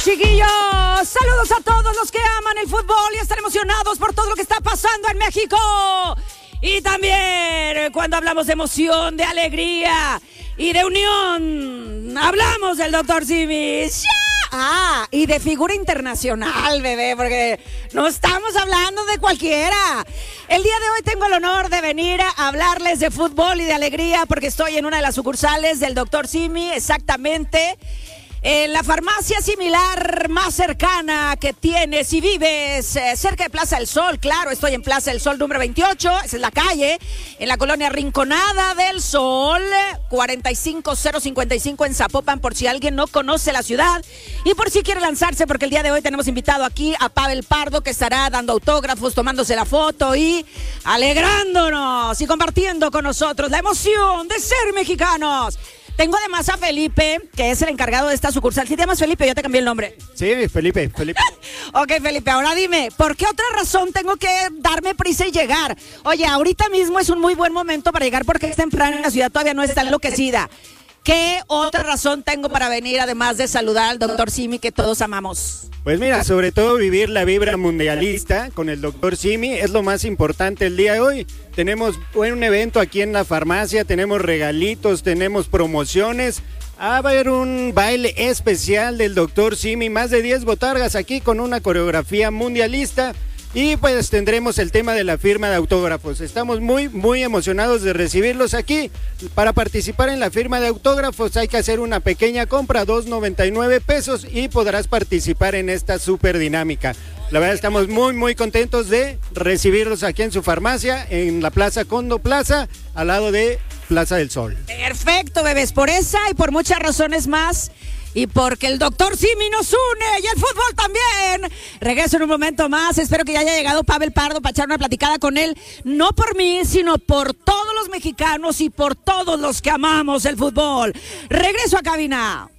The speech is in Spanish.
Chiquillos, saludos a todos los que aman el fútbol y están emocionados por todo lo que está pasando en México. Y también cuando hablamos de emoción, de alegría y de unión, hablamos del Dr. Simi. Y de figura internacional, bebé, porque no estamos hablando de cualquiera. El día de hoy tengo el honor de venir a hablarles de fútbol y de alegría porque estoy en una de las sucursales del Dr. Simi, exactamente en la farmacia similar más cercana que tienes si vives cerca de Plaza del Sol. Claro, estoy en Plaza del Sol número 28, esa es la calle, en la colonia Rinconada del Sol, 45055 en Zapopan, por si alguien no conoce la ciudad y por si quiere lanzarse, porque el día de hoy tenemos invitado aquí a Pavel Pardo, que estará dando autógrafos, tomándose la foto y alegrándonos y compartiendo con nosotros la emoción de ser mexicanos. Tengo además a Felipe, que es el encargado de esta sucursal. ¿Sí te llamas Felipe? Yo te cambié el nombre. Sí, Felipe. Ok, Felipe, ahora dime, ¿por qué otra razón tengo que darme prisa y llegar? Oye, ahorita mismo es un muy buen momento para llegar porque es temprano y la ciudad todavía no está enloquecida. ¿Qué otra razón tengo para venir, además de saludar al Dr. Simi que todos amamos? Pues mira, sobre todo vivir la vibra mundialista con el Dr. Simi es lo más importante el día de hoy. Tenemos un evento aquí en la farmacia, tenemos regalitos, tenemos promociones. Va a haber un baile especial del Dr. Simi, más de 10 botargas aquí con una coreografía mundialista. Y pues tendremos el tema de la firma de autógrafos. Estamos muy emocionados de recibirlos aquí. Para participar en la firma de autógrafos hay que hacer una pequeña compra, $2.99, y podrás participar en esta súper dinámica. La verdad estamos muy contentos de recibirlos aquí en su farmacia, en la Plaza Condo Plaza, al lado de Plaza del Sol. Perfecto, bebés, por esa y por muchas razones más. Y porque el Dr. Simi nos une y el fútbol también. Regreso en un momento más. Espero que ya haya llegado Pavel Pardo para echar una platicada con él. No por mí, sino por todos los mexicanos y por todos los que amamos el fútbol. Regreso a cabina.